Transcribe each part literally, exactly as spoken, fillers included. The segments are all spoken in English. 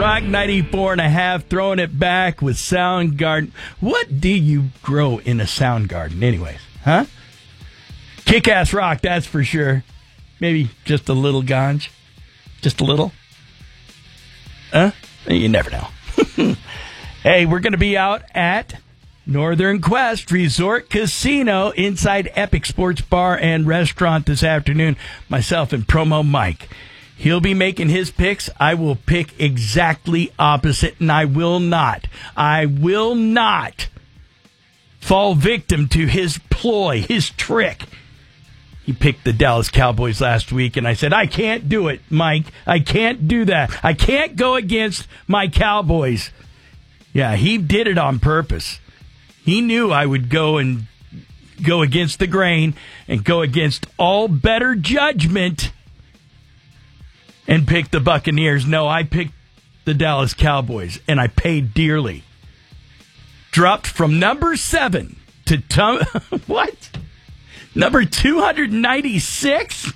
Rock ninety-four and a half, throwing it back with Soundgarden. What do you grow in a Soundgarden anyways, huh? Kick-ass rock, that's for sure. Maybe just a little ganj. Just a little. Huh? You never know. Hey, we're going to be out at Northern Quest Resort Casino inside Epic Sports Bar and Restaurant this afternoon. Myself and Promo Mike. He'll be making his picks. I will pick exactly opposite, and I will not. I will not fall victim to his ploy, his trick. He picked the Dallas Cowboys last week, and I said, I can't do it, Mike. I can't do that. I can't go against my Cowboys. Yeah, he did it on purpose. He knew I would go and go against the grain and go against all better judgment and pick the Buccaneers. No, I picked the Dallas Cowboys, and I paid dearly. Dropped from number seven to t- what? Number two hundred ninety-six?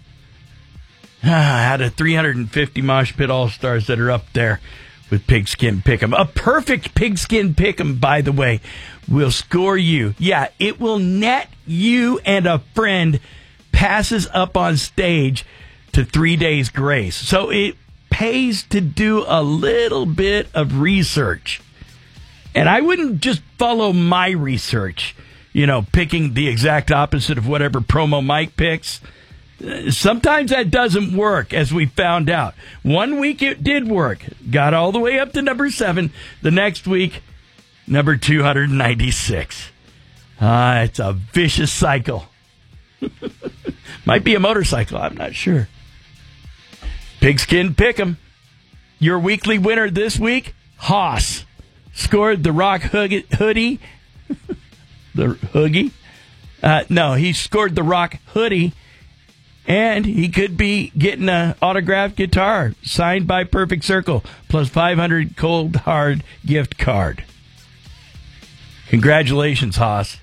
Ah, out of three hundred fifty Mosh Pit All-Stars that are up there with Pigskin Pick'em. A perfect Pigskin Pick'em, by the way, will score you. Yeah, it will net you and a friend passes up on stage to three days grace. So it pays to do a little bit of research. And I wouldn't just follow my research, you know, picking the exact opposite of whatever Promo Mike picks. Sometimes that doesn't work, as we found out. One week it did work. Got all the way up to number seven. The next week, number two hundred ninety-six. Ah, it's a vicious cycle. Might be a motorcycle. I'm not sure. Pigskin Pick'em. Your weekly winner this week, Haas. Scored the Rock hoodie. The hoogie? Uh, no, he scored the Rock hoodie. And he could be getting an autographed guitar signed by Perfect Circle, plus five hundred cold hard gift card. Congratulations, Haas.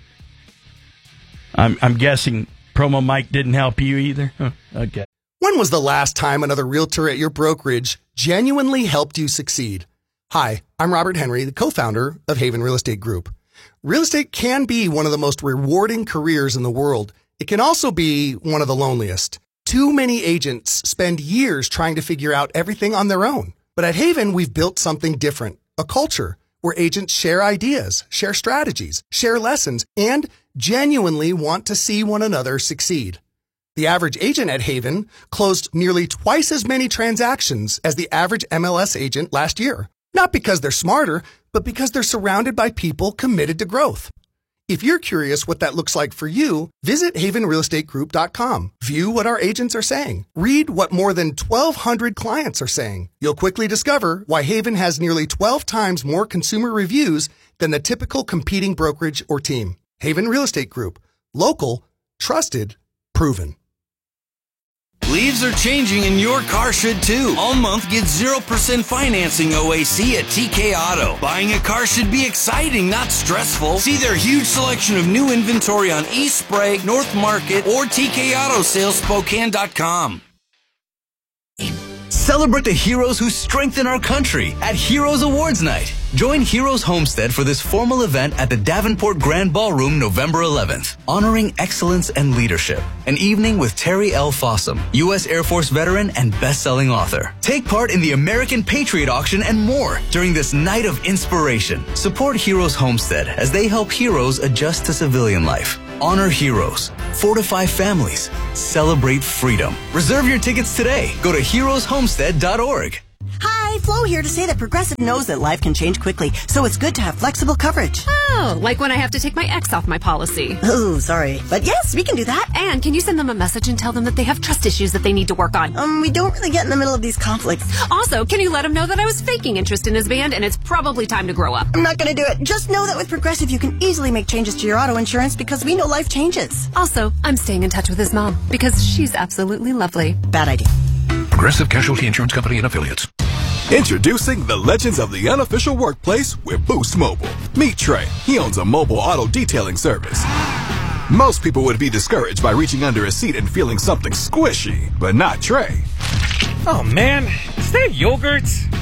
I'm, I'm guessing Promo Mike didn't help you either? Huh, okay. When was the last time another realtor at your brokerage genuinely helped you succeed? Hi, I'm Robert Henry, the co-founder of Haven Real Estate Group. Real estate can be one of the most rewarding careers in the world. It can also be one of the loneliest. Too many agents spend years trying to figure out everything on their own. But at Haven, we've built something different, a culture where agents share ideas, share strategies, share lessons, and genuinely want to see one another succeed. The average agent at Haven closed nearly twice as many transactions as the average M L S agent last year. Not because they're smarter, but because they're surrounded by people committed to growth. If you're curious what that looks like for you, visit haven real estate group dot com. View what our agents are saying. Read what more than twelve hundred clients are saying. You'll quickly discover why Haven has nearly twelve times more consumer reviews than the typical competing brokerage or team. Haven Real Estate Group. Local, trusted, proven. Leaves are changing and your car should too. All month, get zero percent financing O A C at T K Auto. Buying a car should be exciting, not stressful. See their huge selection of new inventory on East Sprague, North Market, or T K Auto Sales Spokane dot com. Celebrate the heroes who strengthen our country at Heroes Awards Night. Join Heroes Homestead for this formal event at the Davenport Grand Ballroom November eleventh, honoring excellence and leadership. An evening with Terry L. Fossum, U S Air Force veteran and best-selling author. Take part in the American Patriot Auction and more during this night of inspiration. Support Heroes Homestead as they help heroes adjust to civilian life. Honor heroes. Fortify families. Celebrate freedom. Reserve your tickets today. Go to heroes homestead dot org. Hi, Flo here to say that Progressive knows that life can change quickly, so it's good to have flexible coverage. Oh, like when I have to take my ex off my policy. Oh, sorry. But yes, we can do that. And can you send them a message and tell them that they have trust issues that they need to work on? Um, we don't really get in the middle of these conflicts. Also, can you let them know that I was faking interest in his band and it's probably time to grow up? I'm not going to do it. Just know that with Progressive, you can easily make changes to your auto insurance because we know life changes. Also, I'm staying in touch with his mom because she's absolutely lovely. Bad idea. Progressive Casualty Insurance Company and Affiliates. Introducing the legends of the unofficial workplace with Boost Mobile. Meet Trey. He owns a mobile auto detailing service. Most people would be discouraged by reaching under a seat and feeling something squishy, but not Trey. Oh man, is that yogurt?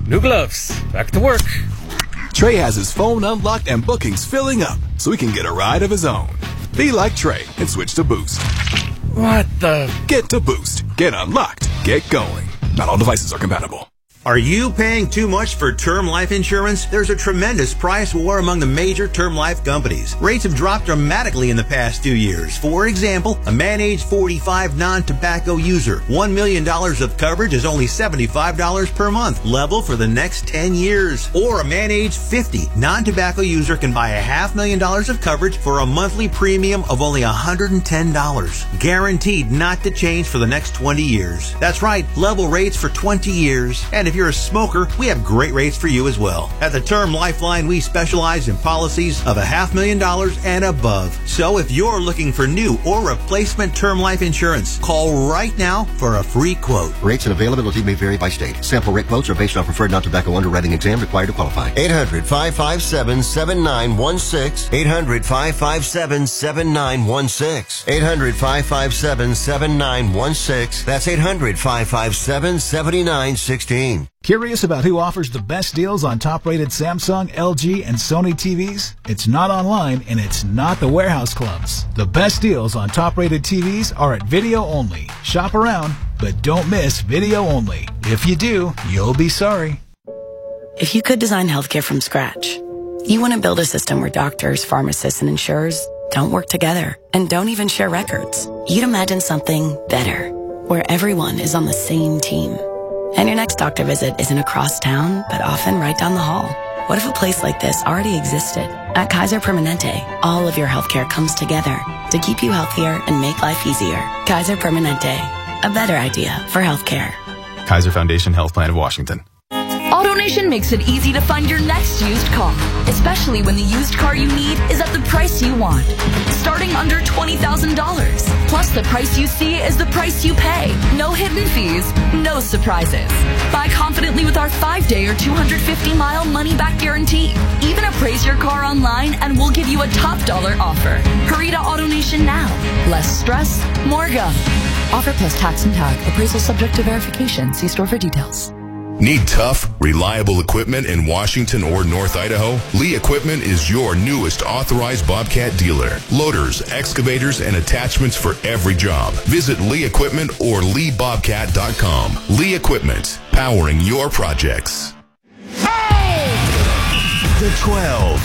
New gloves. Back to work. Trey has his phone unlocked and bookings filling up so he can get a ride of his own. Be like Trey and switch to Boost. What the? Get to Boost. Get unlocked. Get going. Not all devices are compatible. Are you paying too much for term life insurance? There's a tremendous price war among the major term life companies. Rates have dropped dramatically in the past two years. For example, a man age forty-five non-tobacco user, one million dollars of coverage is only seventy-five dollars per month, level for the next ten years. Or a man age fifty non-tobacco user can buy a half million dollars of coverage for a monthly premium of only one hundred ten dollars. Guaranteed not to change for the next twenty years. That's right, level rates for twenty years. And if you're a smoker, we have great rates for you as well. At the Term Lifeline, we specialize in policies of a half million dollars and above. So if you're looking for new or replacement term life insurance, call right now for a free quote. Rates and availability may vary by state. Sample rate quotes are based on preferred non-tobacco underwriting exam required to qualify. eight hundred, five five seven, seven nine one six. eight hundred, five five seven, seven nine one six. eight hundred, five five seven, seven nine one six. That's eight hundred, five five seven, seven nine one six. Curious about who offers the best deals on top-rated Samsung, L G, and Sony T Vs? It's not online, and it's not the warehouse clubs. The best deals on top-rated T Vs are at Video Only. Shop around, but don't miss Video Only. If you do, you'll be sorry. If you could design healthcare from scratch, you want to build a system where doctors, pharmacists, and insurers don't work together and don't even share records. You'd imagine something better, where everyone is on the same team. And your next doctor visit isn't across town, but often right down the hall. What if a place like this already existed? At Kaiser Permanente, all of your healthcare comes together to keep you healthier and make life easier. Kaiser Permanente, a better idea for healthcare. Kaiser Foundation Health Plan of Washington. AutoNation makes it easy to find your next used car, especially when the used car you need is at the price you want. Starting under twenty thousand dollars. Plus, the price you see is the price you pay. No hidden fees, no surprises. Buy confidently with our five-day or two hundred fifty mile money-back guarantee. Even appraise your car online and we'll give you a top dollar offer. Hurry to AutoNation now. Less stress, more go. Offer plus tax and tag. Appraisal subject to verification. See store for details. Need tough, reliable equipment in Washington or North Idaho? Lee Equipment is your newest authorized Bobcat dealer. Loaders, excavators, and attachments for every job. Visit Lee Equipment or lee bobcat dot com. Lee Equipment, powering your projects. The twelve